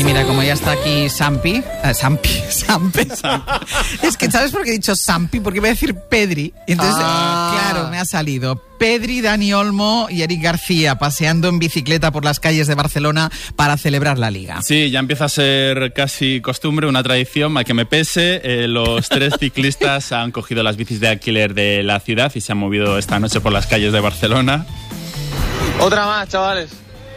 mira, como ya está aquí Sampi. Es que, ¿sabes por qué he dicho Sampi? Porque iba a decir Pedri. Y entonces, claro, me ha salido Pedri, Dani Olmo y Eric García paseando en bicicleta por las calles de Barcelona para celebrar la Liga. Sí, ya empieza a ser casi costumbre, una tradición, mal que me pese. Los 3 ciclistas han cogido las bicis de alquiler de la ciudad y se han movido esta noche por las calles de Barcelona. Otra más, chavales.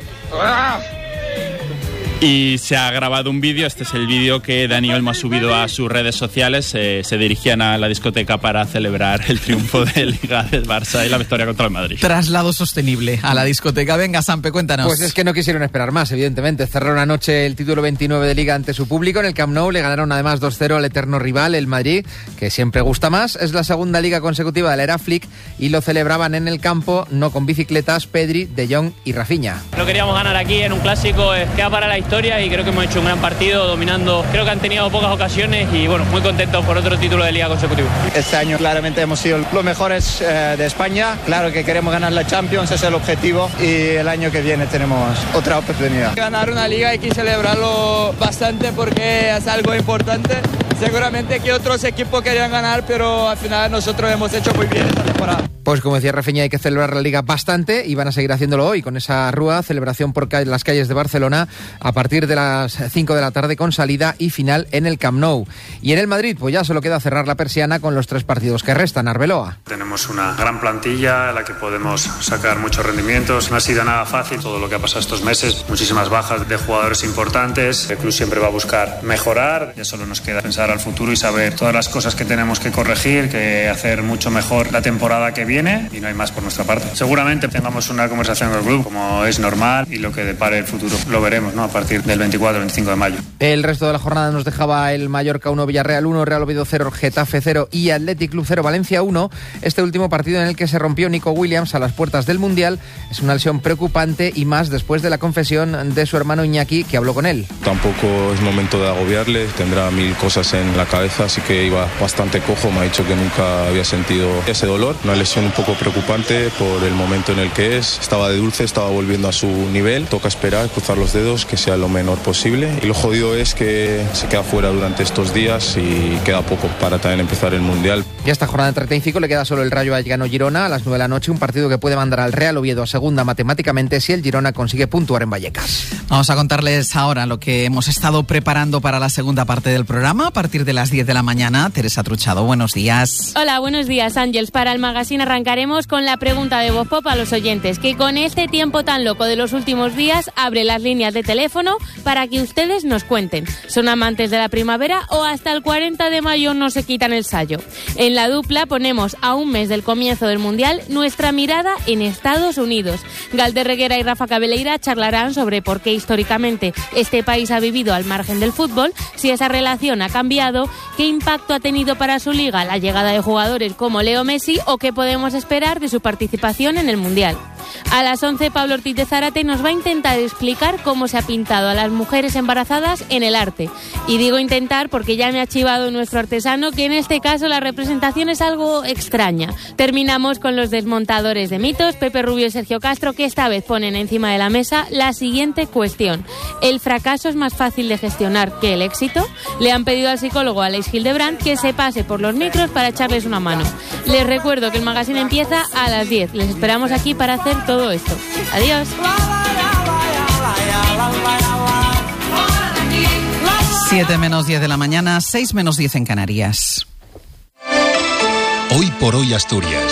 Y se ha grabado un vídeo, este es el vídeo que Dani Olmo ha subido a sus redes sociales. Se dirigían a la discoteca para celebrar el triunfo de Liga del Barça y la victoria contra el Madrid. Traslado sostenible a la discoteca. Venga, Sampe, cuéntanos. Pues es que no quisieron esperar más, evidentemente. Cerraron anoche el título 29 de Liga ante su público. En el Camp Nou le ganaron además 2-0 al eterno rival, el Madrid, que siempre gusta más. Es la segunda Liga consecutiva de la era Flick y lo celebraban en el campo, no con bicicletas, Pedri, De Jong y Rafinha. Lo queríamos ganar aquí en un clásico, queda para la historia y creo que hemos hecho un gran partido dominando. Creo que han tenido pocas ocasiones y bueno, muy contentos por otro título de Liga consecutivo. Este año claramente hemos sido los mejores de España. Claro que queremos ganar la Champions, ese es el objetivo, y el año que viene tenemos otra oportunidad. Ganar una Liga hay que celebrarlo bastante porque es algo importante. Seguramente que otros equipos querían ganar, pero al final nosotros hemos hecho muy bien esta temporada. Pues como decía Rafinha, hay que celebrar la Liga bastante y van a seguir haciéndolo hoy con esa rúa, celebración por las calles de Barcelona a partir de las 5 de la tarde con salida y final en el Camp Nou. Y en el Madrid, pues ya solo queda cerrar la persiana con los 3 partidos que restan. Arbeloa. Tenemos una gran plantilla en la que podemos sacar muchos rendimientos. No ha sido nada fácil todo lo que ha pasado estos meses, muchísimas bajas de jugadores importantes. El club siempre va a buscar mejorar, ya solo nos queda pensar al futuro y saber todas las cosas que tenemos que corregir, que hacer mucho mejor la temporada que viene, y no hay más por nuestra parte. Seguramente tengamos una conversación con el club, como es normal, y lo que depare el futuro lo veremos, ¿no?, a partir del 24-25 de mayo. El resto de la jornada nos dejaba el Mallorca 1, Villarreal 1, Real Oviedo 0, Getafe 0 y Athletic Club 0, Valencia 1. Este último partido en el que se rompió Nico Williams a las puertas del Mundial es una lesión preocupante y más después de la confesión de su hermano Iñaki, que habló con él. Tampoco es momento de agobiarle, tendrá 1000 cosas en la cabeza, así que iba bastante cojo. Me ha dicho que nunca había sentido ese dolor. Una lesión un poco preocupante por el momento en el que es. Estaba de dulce, estaba volviendo a su nivel. Toca esperar, cruzar los dedos, que sea lo menor posible. Y lo jodido es que se queda fuera durante estos días y queda poco para también empezar el Mundial. Y a esta jornada 35 le queda solo el Rayo Vallecano-Girona a las 9 de la noche, un partido que puede mandar al Real Oviedo a segunda matemáticamente si el Girona consigue puntuar en Vallecas. Vamos a contarles ahora lo que hemos estado preparando para la segunda parte del programa a partir de las 10 de la mañana. Teresa Truchado, buenos días. Hola, buenos días, Ángels. Para el magazine arrancaremos con la pregunta de Voz Pop a los oyentes, que con este tiempo tan loco de los últimos días abre las líneas de teléfono para que ustedes nos cuenten. ¿Son amantes de la primavera o hasta el 40 de mayo no se quitan el sayo? En la dupla ponemos a un mes del comienzo del Mundial nuestra mirada en Estados Unidos. Galder Reguera y Rafa Cabeleira charlarán sobre por qué históricamente este país ha vivido al margen del fútbol, si esa relación ha cambiado, qué impacto ha tenido para su liga la llegada de jugadores como Leo Messi o qué podemos esperar de su participación en el Mundial. A las 11, Pablo Ortiz de Zárate nos va a intentar explicar cómo se ha pintado a las mujeres embarazadas en el arte. Y digo intentar porque ya me ha chivado nuestro artesano que en este caso la representación es algo extraña. Terminamos con los desmontadores de mitos, Pepe Rubio y Sergio Castro, que esta vez ponen encima de la mesa la siguiente cuestión. ¿El fracaso es más fácil de gestionar que el éxito? Le han pedido al psicólogo Alex Hildebrand que se pase por los micros para echarles una mano. Les recuerdo que el magazine empieza a las 10. Les esperamos aquí para hacer todo esto. Adiós. 7 menos 10 de la mañana, 6 menos 10 en Canarias. Hoy por hoy Asturias.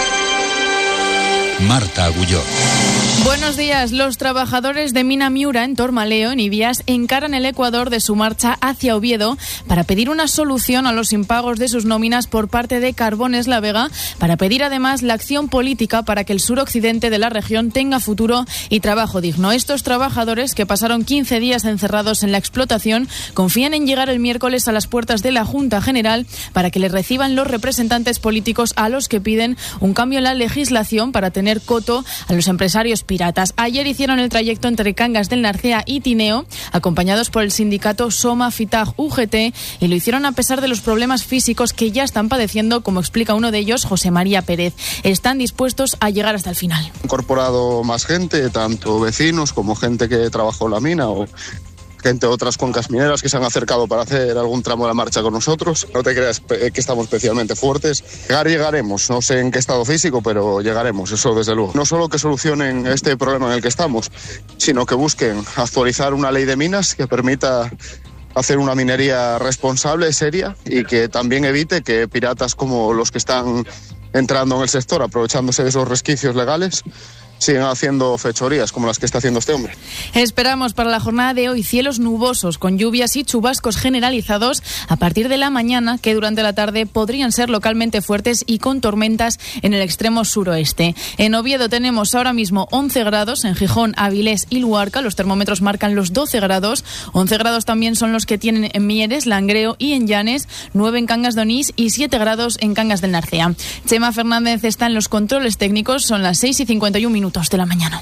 Marta Agulló. Buenos días. Los trabajadores de Mina Miura en Tormaleo, en Ibias, encaran el Ecuador de su marcha hacia Oviedo para pedir una solución a los impagos de sus nóminas por parte de Carbones La Vega, para pedir además la acción política para que el suroccidente de la región tenga futuro y trabajo digno. Estos trabajadores, que pasaron 15 días encerrados en la explotación, confían en llegar el miércoles a las puertas de la Junta General para que les reciban los representantes políticos a los que piden un cambio en la legislación para tener coto a los empresarios piratas. Ayer hicieron el trayecto entre Cangas del Narcea y Tineo, acompañados por el sindicato Soma Fitag UGT, y lo hicieron a pesar de los problemas físicos que ya están padeciendo, como explica uno de ellos, José María Pérez. Están dispuestos a llegar hasta el final. Incorporado más gente, tanto vecinos como gente que trabajó en la mina entre otras cuencas mineras que se han acercado para hacer algún tramo de la marcha con nosotros. No te creas que estamos especialmente fuertes. Llegaremos, no sé en qué estado físico, pero llegaremos, eso desde luego. No solo que solucionen este problema en el que estamos, sino que busquen actualizar una ley de minas que permita hacer una minería responsable, seria, y que también evite que piratas como los que están entrando en el sector, aprovechándose de esos resquicios legales, siguen haciendo fechorías como las que está haciendo este hombre. Esperamos para la jornada de hoy cielos nubosos con lluvias y chubascos generalizados a partir de la mañana, que durante la tarde podrían ser localmente fuertes y con tormentas en el extremo suroeste. En Oviedo tenemos ahora mismo 11 grados, en Gijón, Avilés y Luarca los termómetros marcan los 12 grados, 11 grados también son los que tienen en Mieres, Langreo y en Llanes, 9 en Cangas de Onís y 7 grados en Cangas del Narcea. Chema Fernández está en los controles técnicos, son las 6:51 minutos de la mañana.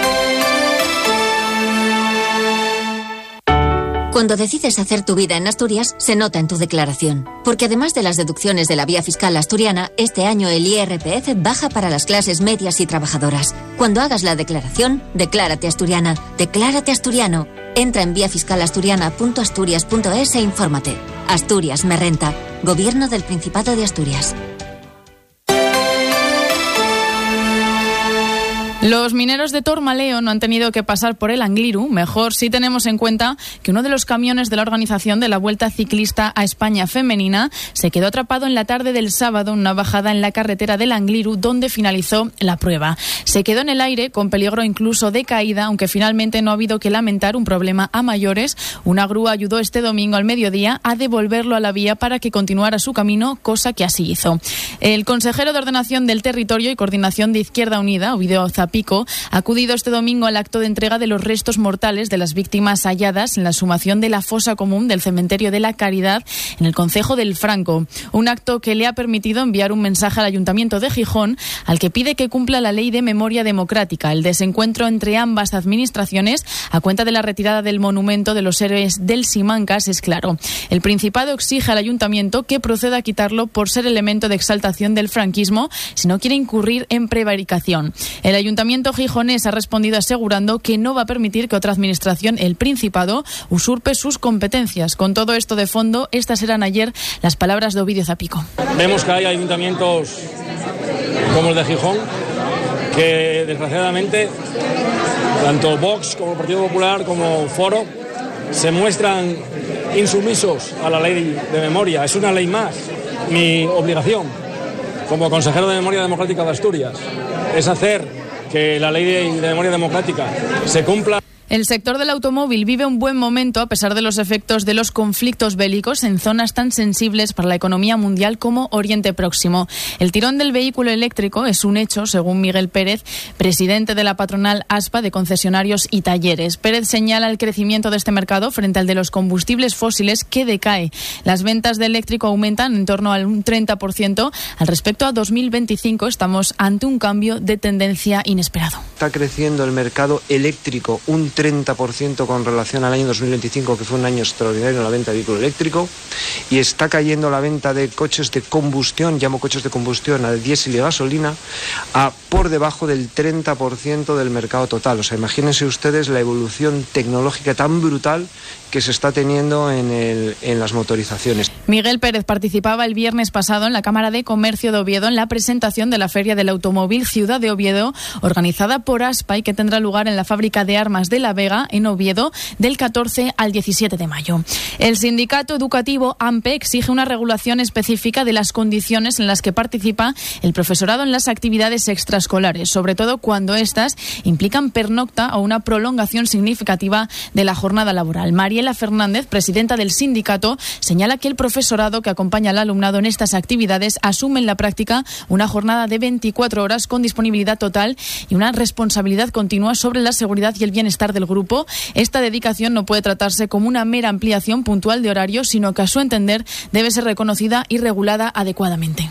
Cuando decides hacer tu vida en Asturias, se nota en tu declaración. Porque además de las deducciones de la Vía Fiscal Asturiana, este año el IRPF baja para las clases medias y trabajadoras. Cuando hagas la declaración, declárate asturiana, declárate asturiano. Entra en viafiscalasturiana.asturias.es e infórmate. Asturias me renta. Gobierno del Principado de Asturias. Los mineros de Tormaleo no han tenido que pasar por el Angliru, mejor si tenemos en cuenta que uno de los camiones de la organización de la Vuelta Ciclista a España Femenina se quedó atrapado en la tarde del sábado en una bajada en la carretera del Angliru, donde finalizó la prueba. Se quedó en el aire con peligro incluso de caída, aunque finalmente no ha habido que lamentar un problema a mayores. Una grúa ayudó este domingo al mediodía a devolverlo a la vía para que continuara su camino, cosa que así hizo. El consejero de Ordenación del Territorio y Coordinación de Izquierda Unida, Ovidio Zapico, ha acudido este domingo al acto de entrega de los restos mortales de las víctimas halladas en la exhumación de la fosa común del cementerio de la Caridad en el concejo del Franco. Un acto que le ha permitido enviar un mensaje al Ayuntamiento de Gijón, al que pide que cumpla la ley de memoria democrática. El desencuentro entre ambas administraciones, a cuenta de la retirada del monumento de los héroes del Simancas, es claro. El Principado exige al Ayuntamiento que proceda a quitarlo por ser elemento de exaltación del franquismo, si no quiere incurrir en prevaricación. El Ayuntamiento gijonés ha respondido asegurando que no va a permitir que otra administración, el Principado, usurpe sus competencias. Con todo esto de fondo, estas eran ayer las palabras de Ovidio Zapico. Vemos que hay ayuntamientos como el de Gijón que, desgraciadamente, tanto Vox como el Partido Popular como Foro se muestran insumisos a la ley de memoria. Es una ley más. Mi obligación como consejero de Memoria Democrática de Asturias es hacer que la ley de memoria democrática se cumpla. El sector del automóvil vive un buen momento a pesar de los efectos de los conflictos bélicos en zonas tan sensibles para la economía mundial como Oriente Próximo. El tirón del vehículo eléctrico es un hecho, según Miguel Pérez, presidente de la patronal ASPA de concesionarios y talleres. Pérez señala el crecimiento de este mercado frente al de los combustibles fósiles, que decae. Las ventas de eléctrico aumentan en torno al 30%. Al respecto a 2025 estamos ante un cambio de tendencia inesperado. Está creciendo el mercado eléctrico un 30% con relación al año 2025, que fue un año extraordinario en la venta de vehículo eléctrico, y está cayendo la venta de coches de combustión, llamo coches de combustión, a diésel y gasolina, a por debajo del 30% del mercado total. O sea, imagínense ustedes la evolución tecnológica tan brutal que se está teniendo en las motorizaciones. Miguel Pérez participaba el viernes pasado en la Cámara de Comercio de Oviedo en la presentación de la Feria del Automóvil Ciudad de Oviedo, organizada por ASPA y que tendrá lugar en la Fábrica de Armas de La Vega, en Oviedo, del 14 al 17 de mayo. El sindicato educativo AMPE exige una regulación específica de las condiciones en las que participa el profesorado en las actividades extraescolares, sobre todo cuando éstas implican pernocta o una prolongación significativa de la jornada laboral. Mariela Fernández, presidenta del sindicato, señala que el profesorado que acompaña al alumnado en estas actividades asume en la práctica una jornada de 24 horas con disponibilidad total y una responsabilidad continua sobre la seguridad y el bienestar del grupo. Esta dedicación no puede tratarse como una mera ampliación puntual de horario, sino que a su entender debe ser reconocida y regulada adecuadamente.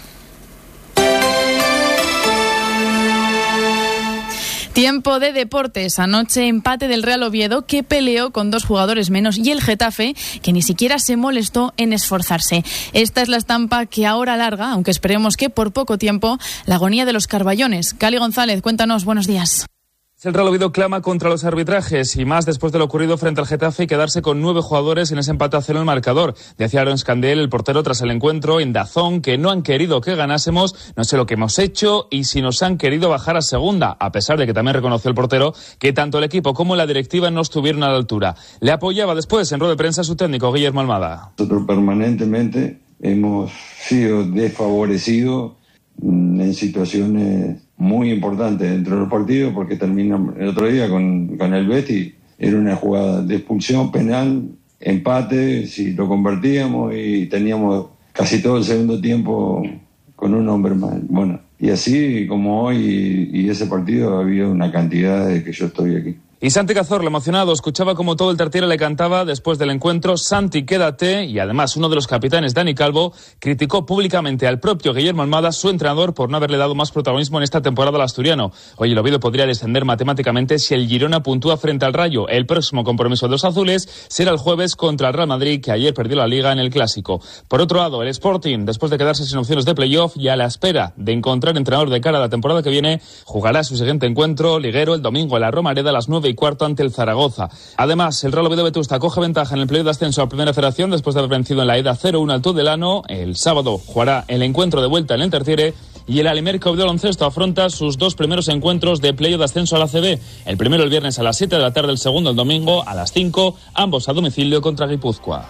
Tiempo de deportes. Anoche empate del Real Oviedo, que peleó con 2 jugadores menos, y el Getafe, que ni siquiera se molestó en esforzarse. Esta es la estampa que ahora alarga, aunque esperemos que por poco tiempo, la agonía de los Carballones. Cali González, cuéntanos, buenos días. El Real Oviedo clama contra los arbitrajes y más después de lo ocurrido frente al Getafe y quedarse con 9 jugadores en ese empate a 0 en el marcador. Decía Aaron Scandell, el portero, tras el encuentro en DAZN, que no han querido que ganásemos, no sé lo que hemos hecho y si nos han querido bajar a segunda, a pesar de que también reconoció el portero que tanto el equipo como la directiva no estuvieron a la altura. Le apoyaba después en rueda de prensa su técnico Guillermo Almada. Nosotros permanentemente hemos sido desfavorecidos en situaciones muy importante dentro del partido, porque termina el otro día con el Betis, era una jugada de expulsión penal, empate, si lo convertíamos, y teníamos casi todo el segundo tiempo con un hombre más. Bueno, y así como hoy y ese partido ha habido una cantidad de que yo estoy aquí. Y Santi Cazorla, emocionado, escuchaba como todo el Tartiere le cantaba después del encuentro "Santi, quédate", y además uno de los capitanes, Dani Calvo, criticó públicamente al propio Guillermo Almada, su entrenador, por no haberle dado más protagonismo en esta temporada al asturiano. Hoy el Oviedo podría descender matemáticamente si el Girona puntúa frente al Rayo. El próximo compromiso de los azules será el jueves contra el Real Madrid, que ayer perdió la Liga en el Clásico. Por otro lado, el Sporting, después de quedarse sin opciones de playoff y a la espera de encontrar entrenador de cara a la temporada que viene, jugará su siguiente encuentro liguero el domingo en la Romareda a las 9:15 ante el Zaragoza. Además, el Real Oviedo Vetusta coge ventaja en el playoff de ascenso a Primera Federación después de haber vencido en la ida 0-1 al Tudelano. El sábado jugará el encuentro de vuelta en el Tartiere y el Alimerca de baloncesto afronta sus 2 primeros encuentros de playoff de ascenso a la ACB. El primero el viernes a las 7 de la tarde, el segundo el domingo a las 5, ambos a domicilio contra Guipúzcoa.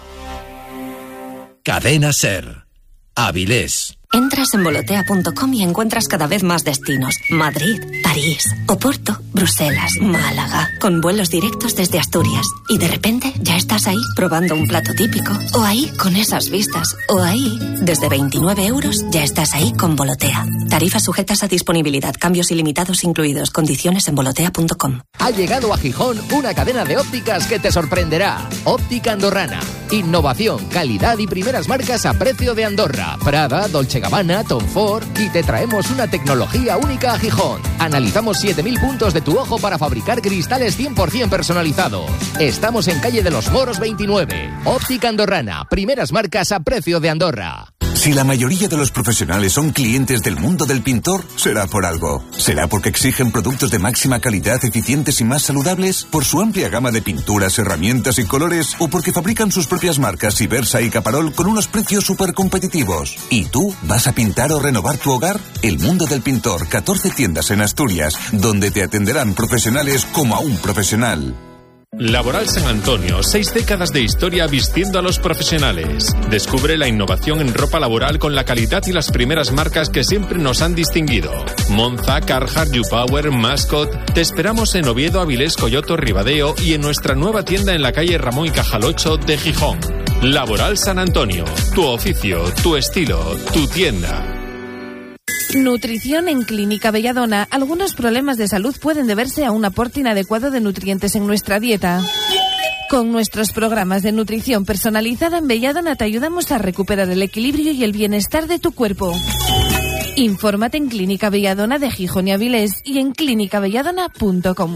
Cadena SER. Avilés. Entras en volotea.com y encuentras cada vez más destinos. Madrid, París, Oporto, Bruselas, Málaga, con vuelos directos desde Asturias. Y de repente ya estás ahí probando un plato típico. O ahí con esas vistas. O ahí, desde 29 euros, ya estás ahí con Volotea. Tarifas sujetas a disponibilidad. Cambios ilimitados incluidos. Condiciones en volotea.com. Ha llegado a Gijón una cadena de ópticas que te sorprenderá. Óptica Andorrana. Innovación, calidad y primeras marcas a precio de Andorra. Prada, Dolce Gabbana, Tom Ford, y te traemos una tecnología única a Gijón. Analizamos 7.000 puntos de tu ojo para fabricar cristales 100% personalizados. Estamos en calle de los Moros 29. Óptica Andorrana, primeras marcas a precio de Andorra. Si la mayoría de los profesionales son clientes del mundo del pintor, será por algo. ¿Será porque exigen productos de máxima calidad, eficientes y más saludables? ¿Por su amplia gama de pinturas, herramientas y colores? ¿O porque fabrican sus propias marcas Ibersa y Caparol con unos precios súper competitivos? ¿Y tú vas a pintar o renovar tu hogar? El mundo del pintor, 14 tiendas en Asturias, donde te atenderán profesionales como a un profesional. Laboral San Antonio, 6 décadas de historia vistiendo a los profesionales. Descubre la innovación en ropa laboral con la calidad y las primeras marcas que siempre nos han distinguido. Monza, Carhartt, YouPower, Mascot. Te esperamos en Oviedo, Avilés, Coyoto, Ribadeo y en nuestra nueva tienda en la calle Ramón y Cajal 8 de Gijón. Laboral San Antonio, tu oficio, tu estilo, tu tienda. Nutrición en Clínica Belladona. Algunos problemas de salud pueden deberse a un aporte inadecuado de nutrientes en nuestra dieta. Con nuestros programas de nutrición personalizada en Belladona te ayudamos a recuperar el equilibrio y el bienestar de tu cuerpo. Infórmate en Clínica Belladona de Gijón y Avilés y en clinicabelladona.com.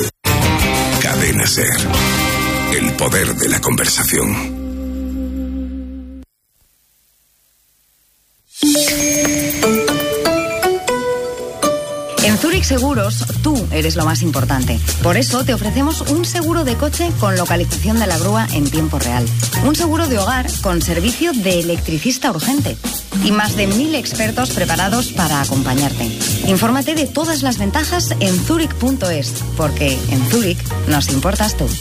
Cadena SER. El poder de la conversación. En Zurich Seguros, tú eres lo más importante. Por eso te ofrecemos un seguro de coche con localización de la grúa en tiempo real. Un seguro de hogar con servicio de electricista urgente. Y más de 1.000 expertos preparados para acompañarte. Infórmate de todas las ventajas en zurich.es, porque en Zurich nos importas tú.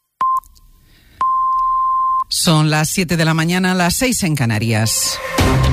Son las 7 de la mañana, las 6 en Canarias.